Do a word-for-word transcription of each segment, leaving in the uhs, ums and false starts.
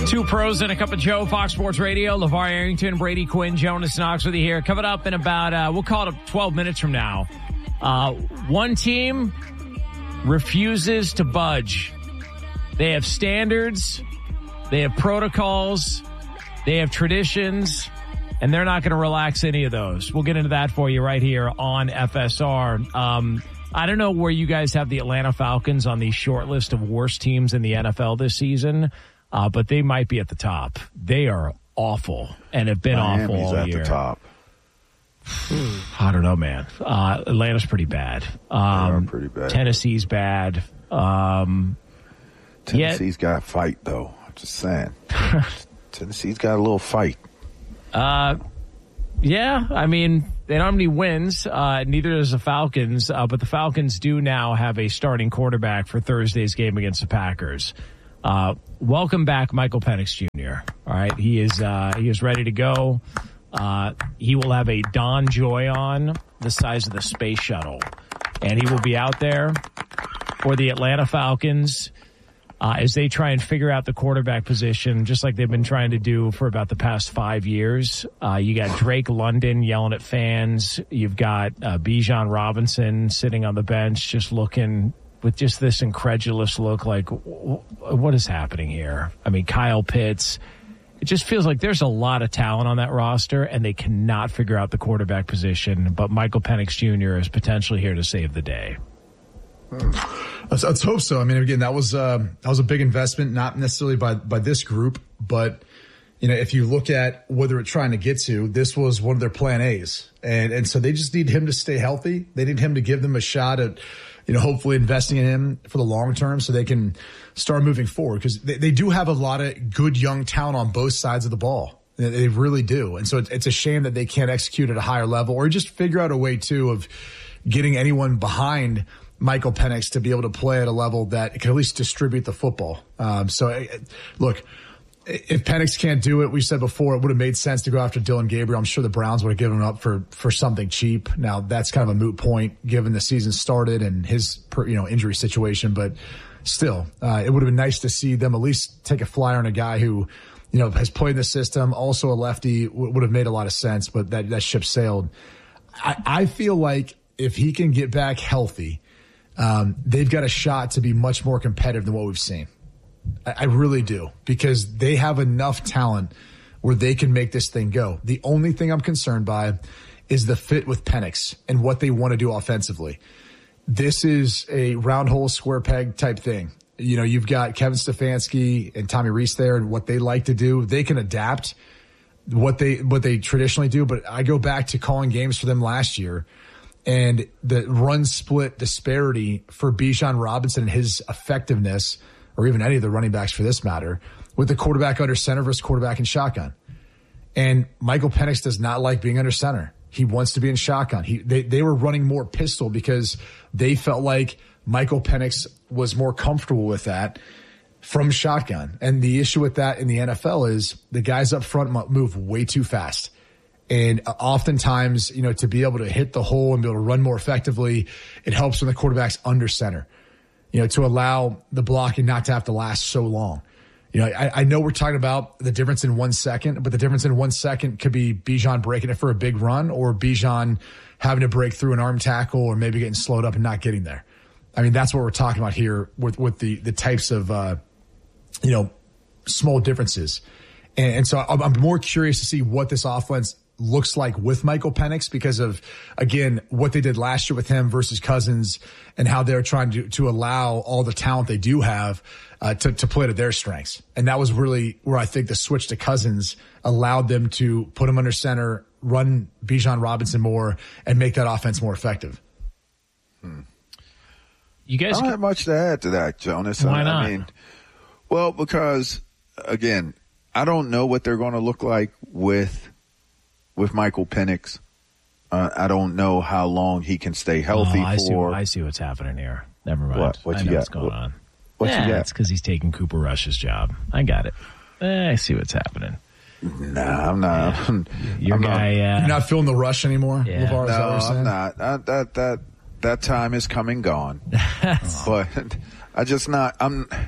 Two pros and a cup of Joe, Fox Sports Radio. LeVar Arrington, Brady Quinn, Jonas Knox with you here. Coming up in about, uh, we'll call it twelve minutes from now. Uh, one team refuses to budge. They have standards, they have protocols, they have traditions, and they're not going to relax any of those. We'll get into that for you right here on F S R. Um, I don't know where you guys have the Atlanta Falcons on the short list of worst teams in the N F L this season. Uh, but they might be at the top. They are awful and have been Miami's awful all at year. the top. I don't know, man. Uh, Atlanta's pretty bad. Um, pretty bad. Tennessee's bad. Um, Tennessee's got a fight, though. I'm just saying. Tennessee's got a little fight. Uh, yeah, I mean, they don't have any wins. Uh, neither does the Falcons. Uh, but the Falcons do now have a starting quarterback for Thursday's game against the Packers. Uh, welcome back, Michael Penix Junior All right, he is uh, he is ready to go. Uh, he will have a Don Joy on the size of the space shuttle, and he will be out there for the Atlanta Falcons uh, as they try and figure out the quarterback position, just like they've been trying to do for about the past five years. Uh, you got Drake London yelling at fans. You've got uh, Bijan Robinson sitting on the bench, just looking with just this incredulous look like, what is happening here? I mean, Kyle Pitts. It just feels like there's a lot of talent on that roster, and they cannot figure out the quarterback position. But Michael Penix Junior is potentially here to save the day. Let's, let's hope so. I mean, again, that was uh, that was a big investment, not necessarily by by this group, but you know, if you look at what they're trying to get to, this was one of their plan A's, and and so they just need him to stay healthy. They need him to give them a shot at, you know, hopefully investing in him for the long term so they can start moving forward, because they, they do have a lot of good young talent on both sides of the ball. They, they really do. And so it, it's a shame that they can't execute at a higher level or just figure out a way, too, of getting anyone behind Michael Penix to be able to play at a level that can at least distribute the football. Um, so, look, if Penix can't do it, we said before, it would have made sense to go after Dylan Gabriel. I'm sure the Browns would have given him up for, for something cheap. Now, that's kind of a moot point given the season started and his, you know, injury situation. But still, uh, it would have been nice to see them at least take a flyer on a guy who, you know, has played in the system. Also a lefty w- would have made a lot of sense, but that, that ship sailed. I, I feel like if he can get back healthy, um, they've got a shot to be much more competitive than what we've seen. I really do, because they have enough talent where they can make this thing go. The only thing I'm concerned by is the fit with Penix and what they want to do offensively. This is a round hole, square peg type thing. You know, you've got Kevin Stefanski and Tommy Rees there and what they like to do. They can adapt what they, what they traditionally do. But I go back to calling games for them last year, and the run split disparity for Bijan Robinson and his effectiveness, or even any of the running backs for this matter, with the quarterback under center versus quarterback in shotgun. And Michael Penix does not like being under center. He wants to be in shotgun. He, they, they were running more pistol because they felt like Michael Penix was more comfortable with that from shotgun. And the issue with that in the N F L is the guys up front move way too fast. And oftentimes, you know, to be able to hit the hole and be able to run more effectively, it helps when the quarterback's under center, you know, to allow the blocking not to have to last so long. You know, I, I know we're talking about the difference in one second, but the difference in one second could be Bijan breaking it for a big run, or Bijan having to break through an arm tackle, or maybe getting slowed up and not getting there. I mean, that's what we're talking about here with, with the, the types of, uh, you know, small differences. And, and so I'm, I'm more curious to see what this offense looks like with Michael Penix, because of, again, what they did last year with him versus Cousins, and how they're trying to, to allow all the talent they do have uh, to, to play to their strengths. And that was really where I think the switch to Cousins allowed them to put him under center, run Bijan Robinson more, and make that offense more effective. Hmm. You guys I don't have much to add to that, Jonas. Why not? I mean, well, because, again, I don't know what they're going to look like with with Michael Penix. Uh, I don't know how long he can stay healthy oh, I for. See, I see what's happening here. Never mind. What, what I you know got? what's going what, on. What yeah, you got? It's because he's taking Cooper Rush's job. I got it. Eh, I see what's happening. Nah, I'm not. Yeah. I'm, Your I'm guy. not, Uh, You're not feeling the rush anymore, Yeah. LeVar? Is that what no, you're saying? I'm not. I, that that that time is come and gone. But I just not. I'm.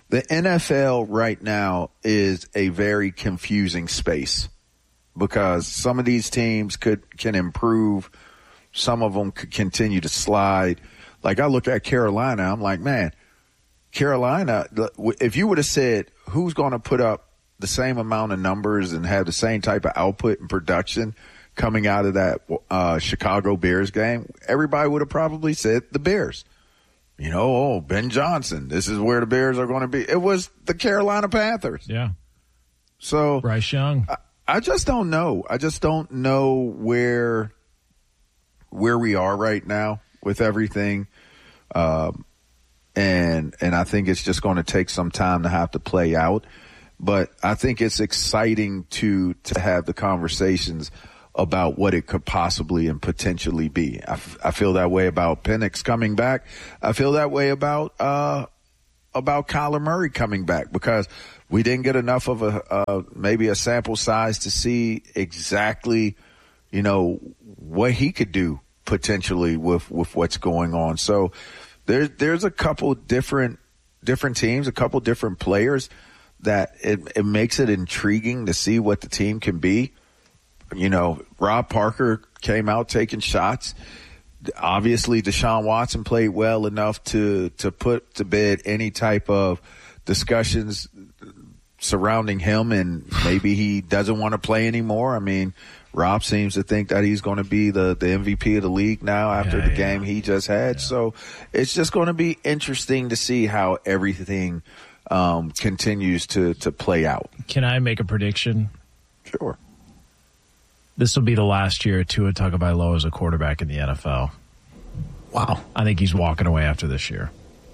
the N F L right now is a very confusing space because some of these teams could can improve. Some of them could continue to slide. Like I look at Carolina, I'm like, man, Carolina, if you would have said who's going to put up the same amount of numbers and have the same type of output and production coming out of that uh, Chicago Bears game, everybody would have probably said the Bears. You know, oh, Ben Johnson, this is where the Bears are going to be. It was the Carolina Panthers. Yeah. So Bryce Young. I, I just don't know. I just don't know where where we are right now with everything. Um, and and I think it's just going to take some time to have to play out. But I think it's exciting to to have the conversations about what it could possibly and potentially be. I, f- I feel that way about Penix coming back. I feel that way about uh, about Kyler Murray coming back because we didn't get enough of a uh, maybe a sample size to see exactly, you know, what he could do potentially with, with what's going on. So there's there's a couple different different teams, a couple different players that it, it makes it intriguing to see what the team can be. You know, Rob Parker came out taking shots. Obviously, Deshaun Watson played well enough to, to put to bed any type of discussions surrounding him, and maybe he doesn't want to play anymore. I mean, Rob seems to think that he's going to be the, the M V P of the league now after yeah, the yeah. game he just had. Yeah. So it's just going to be interesting to see how everything um, continues to, to play out. Can I make a prediction? Sure. This will be the last year Tua Tagovailoa as a quarterback in the N F L. Wow. I think he's walking away after this year.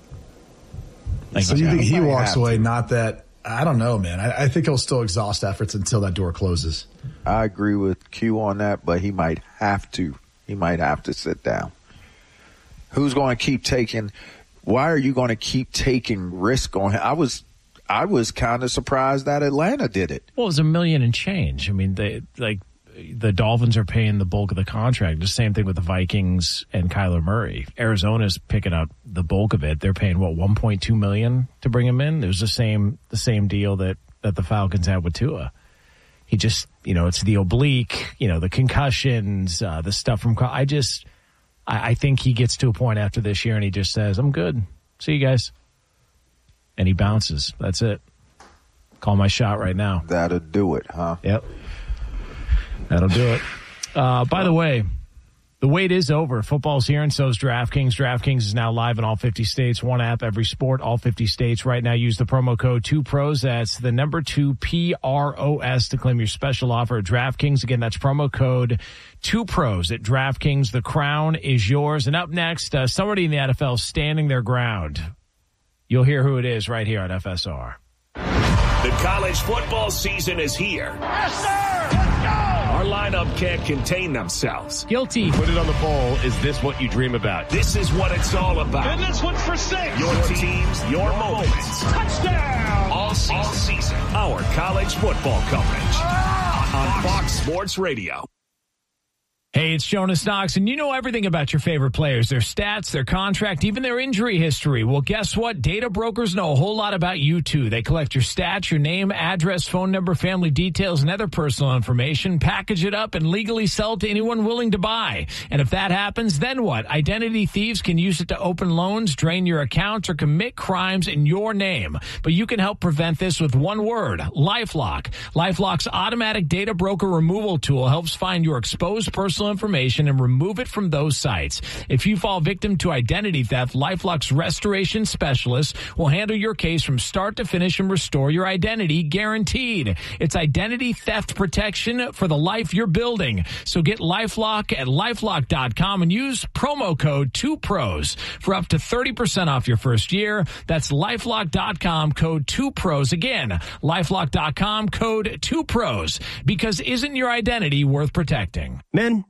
So you think he walks away, not that, I don't know, man. I, I think he'll still exhaust efforts until that door closes. I agree with Q on that, but he might have to. He might have to sit down. Who's going to keep taking, why are you going to keep taking risk on him? I was, I was kind of surprised that Atlanta did it. Well, it was a million and change. I mean, they, like, the Dolphins are paying the bulk of the contract. The same thing with the Vikings and Kyler Murray. Arizona's picking up the bulk of it. They're paying what, one point two million dollars to bring him in. It was the same the same deal that that the Falcons had with Tua. He just, you know, it's the oblique, you know, the concussions, uh, the stuff from. I just, I, I think he gets to a point after this year and he just says, "I'm good. See you guys," and he bounces. That's it. Call my shot right now. That'll do it, huh? Yep. That'll do it. Uh, by the way, the wait is over. Football's here, and so is DraftKings. DraftKings is now live in all fifty states. One app, every sport, all fifty states. Right now, use the promo code two pros. That's the number two, P R O S, to claim your special offer at DraftKings. Again, that's promo code two pros at DraftKings. The crown is yours. And up next, uh, somebody in the N F L standing their ground. You'll hear who it is right here on F S R. The college football season is here. Yes, sir! Let's go! Our lineup can't contain themselves. Guilty. Put it on the bowl. Is this what you dream about? This is what it's all about. And this one's for six. Your teams, your, your moments. Touchdown! All season. All season. Our college football coverage ah, on Fox Sports Radio. Hey, it's Jonas Knox, and you know everything about your favorite players, their stats, their contract, even their injury history. Well, guess what? Data brokers know a whole lot about you, too. They collect your stats, your name, address, phone number, family details, and other personal information, package it up, and legally sell it to anyone willing to buy. And if that happens, then what? Identity thieves can use it to open loans, drain your accounts, or commit crimes in your name. But you can help prevent this with one word, LifeLock. LifeLock's automatic data broker removal tool helps find your exposed personal information and remove it from those sites. If you fall victim to identity theft, LifeLock's restoration specialist will handle your case from start to finish and restore your identity guaranteed. It's identity theft protection for the life you're building. So get LifeLock at LifeLock dot com and use promo code two pros for up to thirty percent off your first year. That's LifeLock dot com, code two pros. Again, LifeLock dot com, code two pros. Because isn't your identity worth protecting? Men,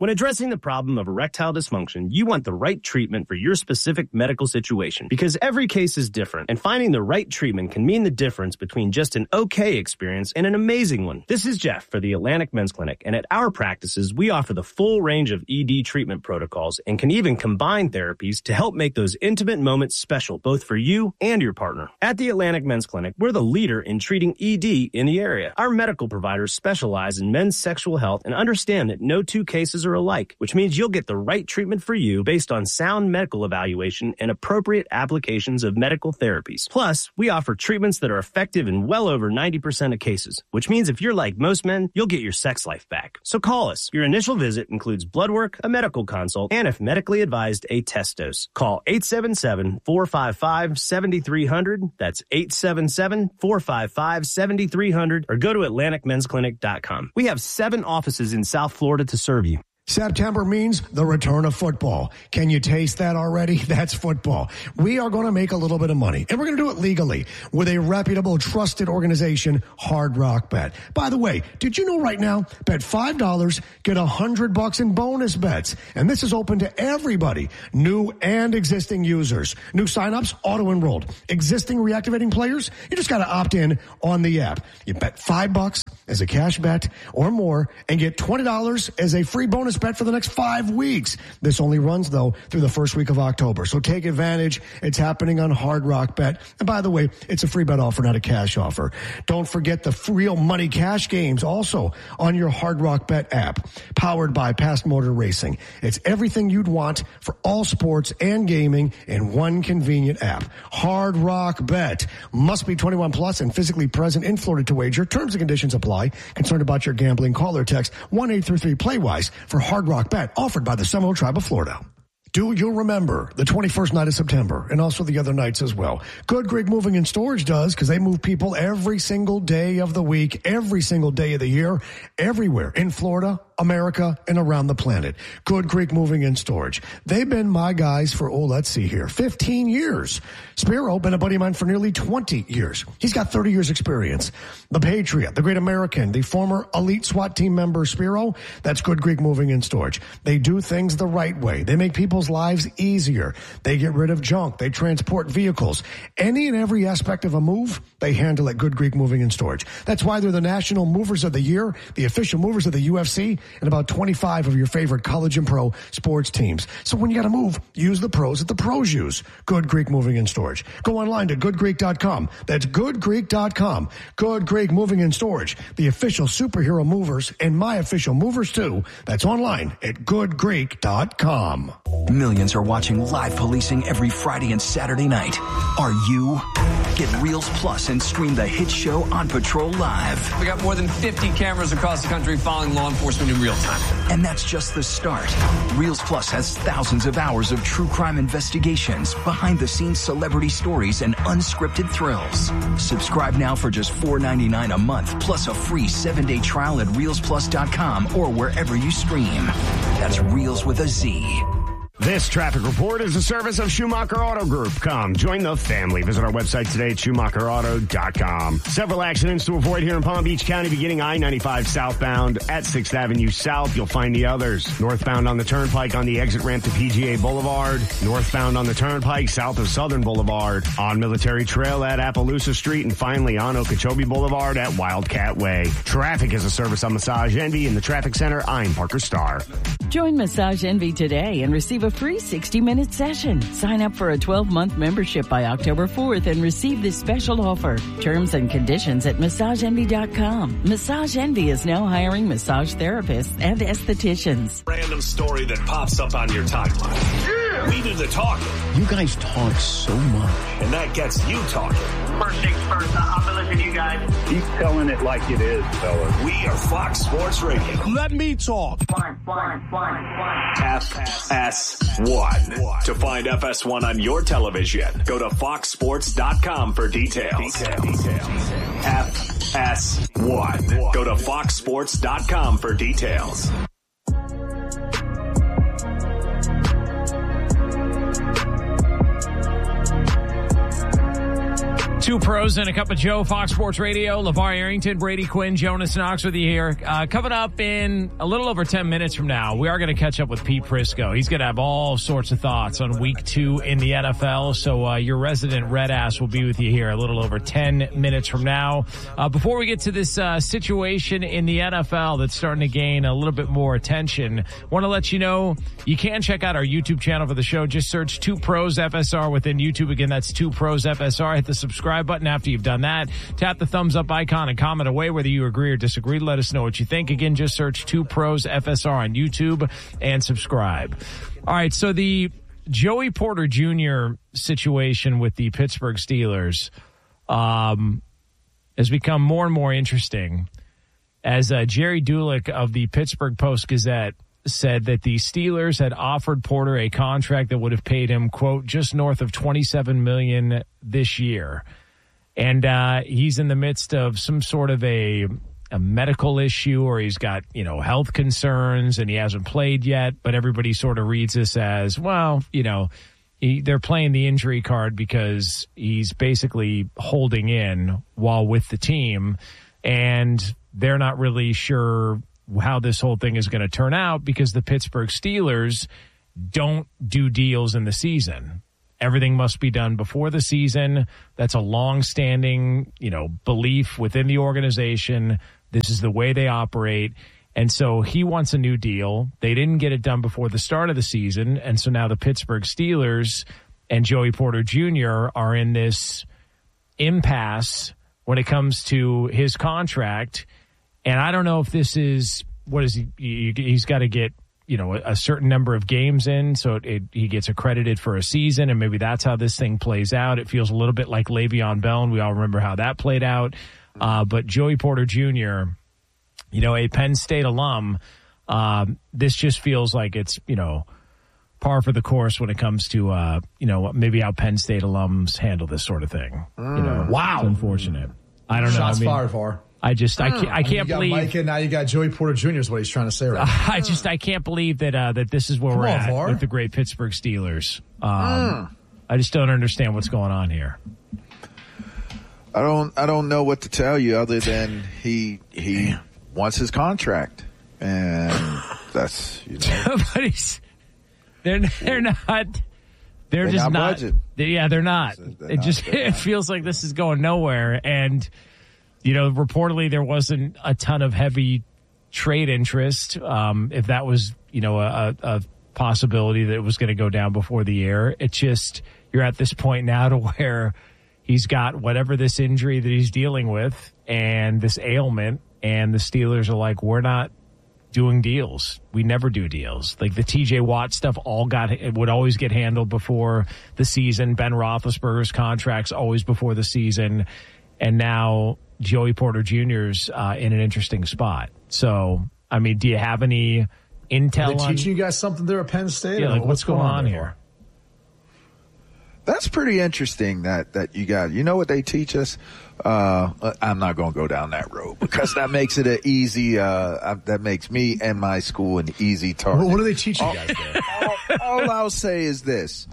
When addressing the problem of erectile dysfunction, you want the right treatment for your specific medical situation because every case is different, and finding the right treatment can mean the difference between just an okay experience and an amazing one. This is Jeff for the Atlantic Men's Clinic, and at our practices, we offer the full range of E D treatment protocols and can even combine therapies to help make those intimate moments special, both for you and your partner. At the Atlantic Men's Clinic, we're the leader in treating E D in the area. Our medical providers specialize in men's sexual health and understand that no two cases are alike, which means you'll get the right treatment for you based on sound medical evaluation and appropriate applications of medical therapies. Plus, we offer treatments that are effective in well over ninety percent of cases, which means if you're like most men, you'll get your sex life back. So call us. Your initial visit includes blood work, a medical consult, and if medically advised, a test dose. Call eight seven seven, four five five, seven three zero zero. That's eight seven seven, four five five, seven three zero zero, or go to atlantic men's clinic dot com. We have seven offices in South Florida to serve you. September means the return of football. Can you taste that already? That's football. We are going to make a little bit of money, and we're going to do it legally with a reputable, trusted organization, Hard Rock Bet. By the way, did you know right now, bet five dollars, get one hundred bucks in bonus bets. And this is open to everybody, new and existing users. New signups, auto-enrolled. Existing reactivating players, you just got to opt in on the app. You bet five bucks as a cash bet or more and get twenty dollars as a free bonus bet for the next five weeks. This only runs, though, through the first week of October. So take advantage. It's happening on Hard Rock Bet. And by the way, it's a free bet offer, not a cash offer. Don't forget the real money cash games also on your Hard Rock Bet app, powered by Past Motor Racing. It's everything you'd want for all sports and gaming in one convenient app. Hard Rock Bet. Must be twenty-one plus and physically present in Florida to wager. Terms and conditions apply. Concerned about your gambling? Call or text one eight three three play wise for Hard Rock Bet, offered by the Seminole Tribe of Florida. Do you remember the twenty-first night of September and also the other nights as well? Good Greek Moving and Storage does, because they move people every single day of the week, every single day of the year, everywhere in Florida, America, and around the planet. Good Greek Moving and Storage. They've been my guys for, oh, let's see here, fifteen years. Spiro, been a buddy of mine for nearly twenty years. He's got thirty years experience. The Patriot, the Great American, the former elite SWAT team member Spiro, that's Good Greek Moving and Storage. They do things the right way. They make people's lives easier. They get rid of junk. They transport vehicles. Any and every aspect of a move, they handle at Good Greek Moving and Storage. That's why they're the National Movers of the Year, the official movers of the U F C, and about twenty-five of your favorite college and pro sports teams. So when you got to move, use the pros that the pros use. Good Greek Moving and Storage. Go online to good greek dot com. That's good greek dot com. Good Greek Moving and Storage, the official superhero movers and my official movers too. That's online at good greek dot com. Millions are watching live policing every Friday and Saturday night. Are you? Get Reels Plus and stream the hit show On Patrol live. We got more than fifty cameras across the country following law enforcement in real time. And that's just the start. Reels Plus has thousands of hours of true crime investigations, behind-the-scenes celebrity stories, and unscripted thrills. Subscribe now for just four ninety-nine a month, plus a free seven-day trial at reels plus dot com or wherever you stream. That's Reels with a Z. This traffic report is a service of Schumacher Auto Group. Come, join the family. Visit our website today at schumacher auto dot com. Several accidents to avoid here in Palm Beach County, beginning I ninety-five southbound at sixth Avenue South. You'll find the others. Northbound on the Turnpike on the exit ramp to P G A Boulevard. Northbound on the Turnpike south of Southern Boulevard. On Military Trail at Appaloosa Street. And finally on Okeechobee Boulevard at Wildcat Way. Traffic is a service on Massage Envy in the Traffic Center. I'm Parker Starr. Join Massage Envy today and receive a free sixty-minute session. Sign up for a twelve-month membership by October fourth and receive this special offer. Terms and conditions at massage envy dot com. Massage Envy is now hiring massage therapists and estheticians. Random story that pops up on your timeline. Yeah! We do the talking. You guys talk so much. And that gets you talking. First things first, I'm going to listen to you guys. Keep telling it like it is, fellas. We are Fox Sports Radio. Let me talk. Fine, fine, fine, fine. F S one. To find F S one on your television, go to fox sports dot com for details. Details. F S one. Go to fox sports dot com for details. Two pros and a cup of Joe, Fox Sports Radio. LeVar Arrington, Brady Quinn, Jonas Knox with you here. Uh, coming up in a little over ten minutes from now, we are going to catch up with Pete Prisco. He's going to have all sorts of thoughts on week two in the N F L. So uh, your resident red ass will be with you here a little over ten minutes from now. Uh, before we get to this uh, situation in the N F L that's starting to gain a little bit more attention, want to let you know you can check out our YouTube channel for the show. Just search Two Pros F S R within YouTube. Again, that's Two Pros F S R. Hit the subscribe button after you've done that. Tap the thumbs up icon and comment away whether you agree or disagree. Let us know what you think. Again, just search Two Pros F S R on YouTube and subscribe. All right, so the Joey Porter Junior situation with the Pittsburgh Steelers um, has become more and more interesting as uh, Jerry Dulick of the Pittsburgh Post-Gazette said that the Steelers had offered Porter a contract that would have paid him, quote, just north of twenty-seven million dollars this year. And uh, he's in the midst of some sort of a, a medical issue, or he's got, you know, health concerns and he hasn't played yet. But everybody sort of reads this as, well, you know, he, they're playing the injury card because he's basically holding in while with the team. And they're not really sure how this whole thing is going to turn out because the Pittsburgh Steelers don't do deals in the season. Everything must be done before the season. That's a long-standing, you know, belief within the organization. This is the way they operate. And so he wants a new deal. They didn't get it done before the start of the season. And so now the Pittsburgh Steelers and Joey Porter Junior are in this impasse when it comes to his contract. And I don't know if this is, what is he, he's got to get, you know, a certain number of games in, so it, it, he gets accredited for a season, and maybe that's how this thing plays out. It feels a little bit like Le'Veon Bell, and we all remember how that played out. Uh, but Joey Porter Junior, you know, a Penn State alum, um, this just feels like it's, you know, par for the course when it comes to, uh, you know, maybe how Penn State alums handle this sort of thing. Mm. You know, wow. It's unfortunate. I don't know. Shots I mean, fired, Var. I just, I can't, I can't you got believe. Micah, now you got Joey Porter Junior is what he's trying to say right now. I just, I can't believe that, uh, that this is where Come we're on, at Var. with the great Pittsburgh Steelers. Um, Mm. I just don't understand what's going on here. I don't, I don't know what to tell you other than he, he wants his contract, and that's, you know. But he's, they're, they're not, they're, They're just not not, budgeting. they- yeah, they're not. They're it not- just, they're it not. feels like this is going nowhere. And, you know, reportedly there wasn't a ton of heavy trade interest. Um, if that was, you know, a, a possibility that it was going to go down before the year, it just, you're at this point now to where he's got whatever this injury that he's dealing with and this ailment, and the Steelers are like, we're not doing deals. We never do deals. Like the T J Watt stuff all got, it would always get handled before the season. Ben Roethlisberger's contracts always before the season. And now Joey Porter Junior's uh, in an interesting spot. So, I mean, do you have any intel Are they on? teaching you guys something there at Penn State? Yeah, or like what's going on there? here? That's pretty interesting that, that you got. You know what they teach us? Uh, I'm not going to go down that road because that makes it an easy, uh, that makes me and my school an easy target. What, what do they teach you guys there? all, all I'll say is this.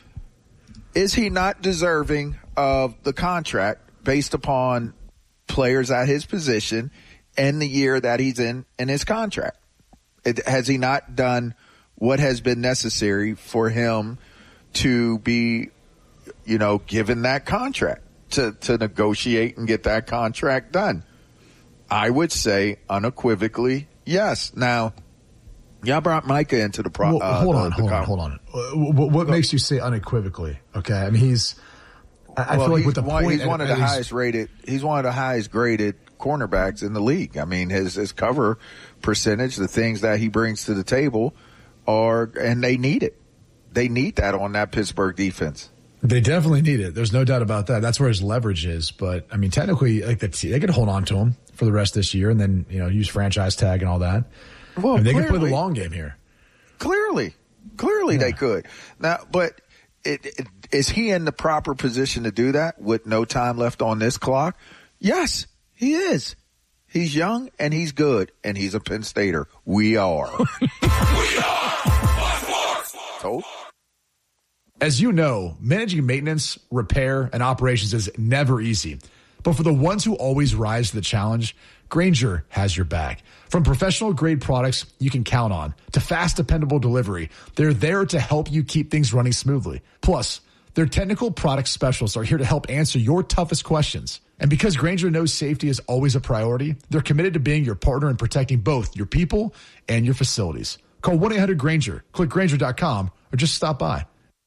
Is he not deserving of the contract based upon players at his position and the year that he's in in his contract? It, has he not done what has been necessary for him to be, you know, given that contract, to, to negotiate and get that contract done? I would say unequivocally, yes. Now, y'all brought Micah into the pro. Well, uh, hold the, on, the hold con- on, hold on. Uh, What, what makes you say unequivocally? Okay, I mean he's. I, I well, feel like he's with the one, point, he's one of at the least- highest rated. He's one of the highest graded cornerbacks in the league. I mean, his his cover percentage, the things that he brings to the table, are and they need it. They need that on that Pittsburgh defense. They definitely need it. There's no doubt about that. That's where his leverage is. But I mean, technically, like the they could hold on to him for the rest of this year, and then you know use franchise tag and all that. Well, I mean, they can play clearly. the long game here. Clearly, clearly Yeah. they could. Now, but it, it, is he in the proper position to do that with no time left on this clock? Yes, he is. He's young and he's good, and he's a Penn Stater. We are. We are. Told. As you know, managing maintenance, repair, and operations is never easy. But for the ones who always rise to the challenge, Grainger has your back. From professional-grade products you can count on to fast, dependable delivery, they're there to help you keep things running smoothly. Plus, their technical product specialists are here to help answer your toughest questions. And because Grainger knows safety is always a priority, they're committed to being your partner in protecting both your people and your facilities. Call one eight hundred Grainger, click Grainger dot com, or just stop by.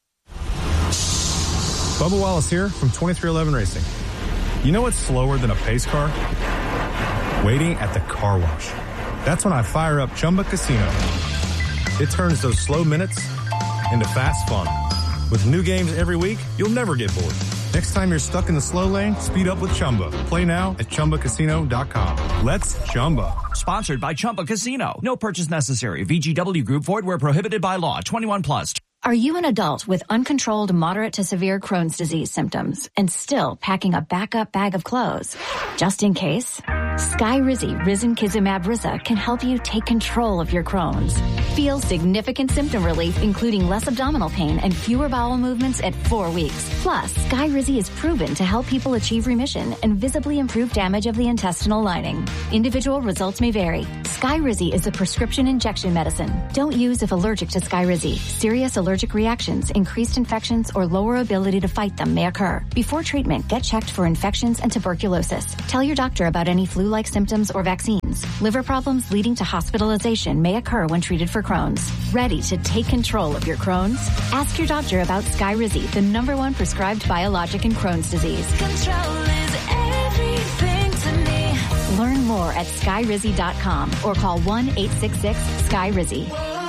Bubba Wallace here from twenty-three eleven Racing. You know what's slower than a pace car? Waiting at the car wash. That's when I fire up Chumba Casino. It turns those slow minutes into fast fun. With new games every week, you'll never get bored. Next time you're stuck in the slow lane, speed up with Chumba. Play now at Chumba Casino dot com. Let's Chumba. Sponsored by Chumba Casino. No purchase necessary. V G W Group. Void where prohibited by law. twenty-one plus. Are you an adult with uncontrolled moderate to severe Crohn's disease symptoms and still packing a backup bag of clothes? Just in case, Skyrizi Risankizumab Risa can help you take control of your Crohn's. Feel significant symptom relief, including less abdominal pain and fewer bowel movements at four weeks. Plus, Skyrizi is proven to help people achieve remission and visibly improve damage of the intestinal lining. Individual results may vary. Skyrizi is a prescription injection medicine. Don't use if allergic to Skyrizi. Serious allergic Allergic reactions, increased infections, or lower ability to fight them may occur. Before treatment, get checked for infections and tuberculosis. Tell your doctor about any flu-like symptoms or vaccines. Liver problems leading to hospitalization may occur when treated for Crohn's. Ready to take control of your Crohn's? Ask your doctor about Skyrizi, the number one prescribed biologic in Crohn's disease. Control is everything to me. Learn more at Skyrizi dot com or call one eight six six Skyrizi.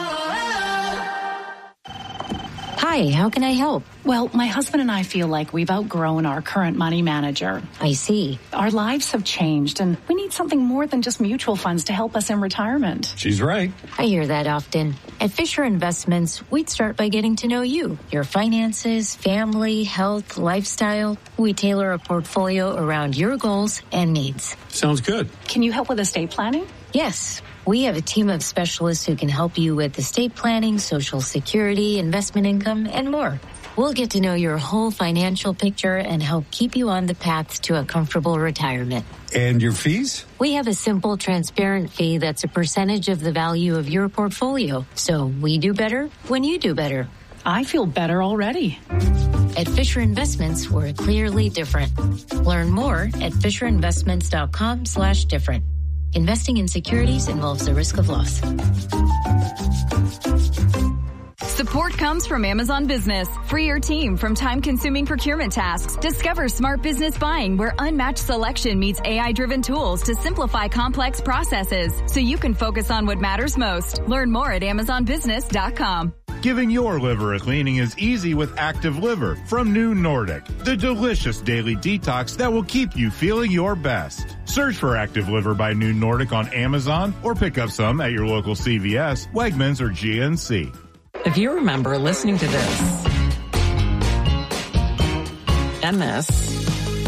Hi, how can I help? Well, my husband and I feel like we've outgrown our current money manager. I see. Our lives have changed, and we need something more than just mutual funds to help us in retirement. She's right. I hear that often. At Fisher Investments, we'd start by getting to know you, your finances, family, health, lifestyle. We tailor a portfolio around your goals and needs. Sounds good. Can you help with estate planning? Yes. We have a team of specialists who can help you with estate planning, Social Security, investment income, and more. We'll get to know your whole financial picture and help keep you on the path to a comfortable retirement. And your fees? We have a simple, transparent fee that's a percentage of the value of your portfolio. So we do better when you do better. I feel better already. At Fisher Investments, we're clearly different. Learn more at fisher investments dot com slash different. Investing in securities involves the risk of loss. Support comes from Amazon Business. Free your team from time-consuming procurement tasks. Discover smart business buying where unmatched selection meets A I-driven tools to simplify complex processes so you can focus on what matters most. Learn more at amazon business dot com. Giving your liver a cleaning is easy with Active Liver from New Nordic, the delicious daily detox that will keep you feeling your best. Search for Active Liver by New Nordic on Amazon or pick up some at your local C V S, Wegmans, or G N C. If you remember listening to this, and this,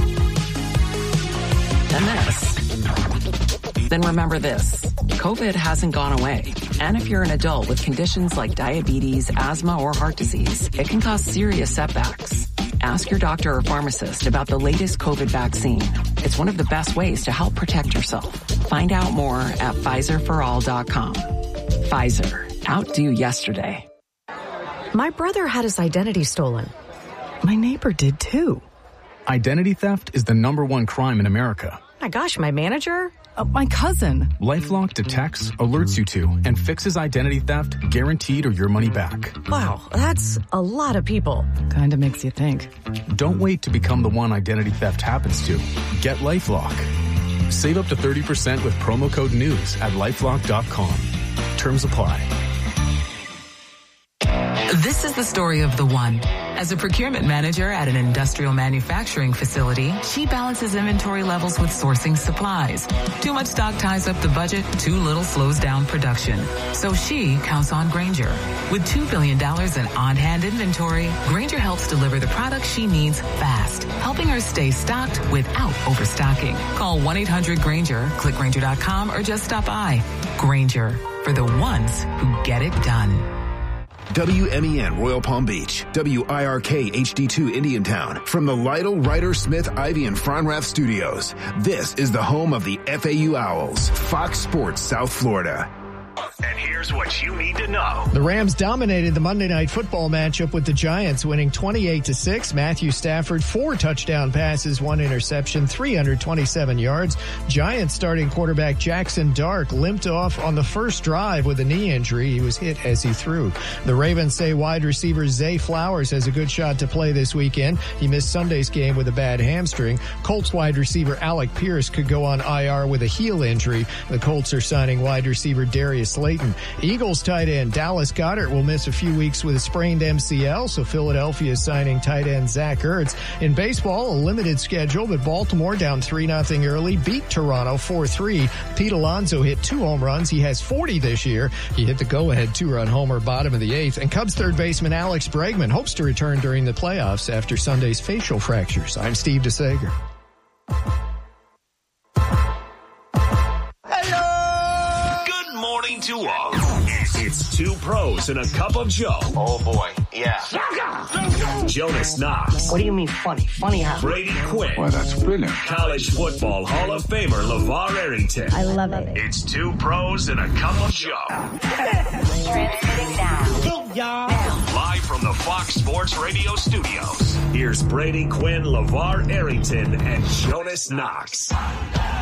and this, then remember this. COVID hasn't gone away. And if you're an adult with conditions like diabetes, asthma, or heart disease, it can cause serious setbacks. Ask your doctor or pharmacist about the latest COVID vaccine. It's one of the best ways to help protect yourself. Find out more at Pfizer for all dot com. Pfizer. Outdo yesterday. My brother had his identity stolen. My neighbor did too. Identity theft is the number one crime in America. My gosh, my manager? Uh, my cousin. LifeLock detects, alerts you to, and fixes identity theft guaranteed or your money back. Wow, that's a lot of people. Kinda makes you think. Don't wait to become the one identity theft happens to. Get LifeLock. Save up to thirty percent with promo code NEWS at lifelock dot com. Terms apply. This is the story of the one. As a procurement manager at an industrial manufacturing facility, she balances inventory levels with sourcing supplies. Too much stock ties up the budget, too little slows down production. So she counts on Grainger. With two billion dollars in on-hand inventory, Grainger helps deliver the products she needs fast, helping her stay stocked without overstocking. Call one eight hundred Grainger, click Grainger dot com, or just stop by. Grainger, for the ones who get it done. W M E N Royal Palm Beach, W I R K H D two Indiantown. From the Lytle, Ryder, Smith, Ivy, and Fronrath studios, this is the home of the F A U Owls, Fox Sports South Florida. And here's what you need to know. The Rams dominated the Monday Night Football matchup with the Giants, winning twenty-eight to six. Matthew Stafford, four touchdown passes, one interception, three hundred twenty-seven yards. Giants starting quarterback Jackson Dark limped off on the first drive with a knee injury. He was hit as he threw. The Ravens say wide receiver Zay Flowers has a good shot to play this weekend. He missed Sunday's game with a bad hamstring. Colts wide receiver Alec Pierce could go on I R with a heel injury. The Colts are signing wide receiver Darius Slayton. Eagles tight end Dallas Goedert will miss a few weeks with a sprained M C L, so Philadelphia is signing tight end Zach Ertz. In baseball, a limited schedule, but Baltimore down three nothing early, beat Toronto four three. Pete Alonso hit two home runs. He has forty this year. He hit the go-ahead two-run homer bottom of the eighth. And Cubs third baseman Alex Bregman hopes to return during the playoffs after Sunday's facial fractures. I'm Steve DeSager. To all. It's two pros and a cup of Joe. Oh boy, yeah. Jonas Knox. What do you mean funny? Funny how? Brady Quinn. Well, that's brilliant. College football Hall of Famer LeVar Arrington. I love it. It's two pros and a cup of Joe. Transmitting now. Now. Live from the Fox Sports Radio studios. Here's Brady Quinn, LeVar Arrington, and Jonas Knox.